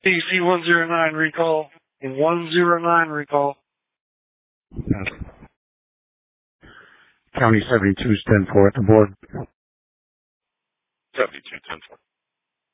DC 109 recall. 109 recall. County 72's 10-4 at the board. 72, 10-4.